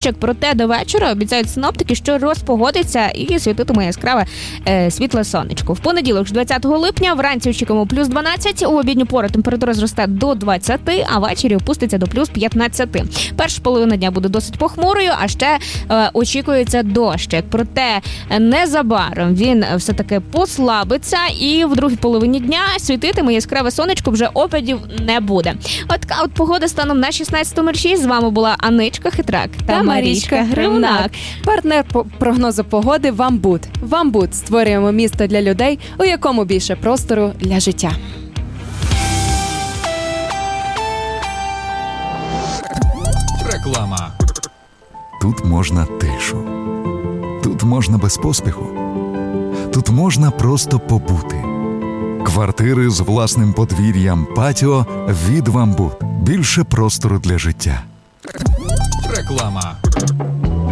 дощик, проте до вечора обіцяють синоптики, що розпогодиться і світитиме яскраве світле сонечко. В понеділок, 20 липня, вранці очікуємо плюс 12, у обідню пору температура зросте до 20, а ввечері опуститься до плюс 15. Перша половина дня буде досить похмурою, а ще очікується дощик. Проте незабаром він все-таки послабиться і в другій половині дня світитиме яскраве сонечко, вже опадів не буде. От така от погода станом на 16.06. З вами була Аничка Хитрак та Марічка Гривнак. Партнер прогнозу погоди «Вамбуд». «Вамбуд» – створюємо місто для людей, у якому більше простору для життя. Реклама. Тут можна тишу. Тут можна без поспіху. Тут можна просто побути. Квартири з власним подвір'ям, патіо від «Вамбуд». Більше простору для життя. Реклама.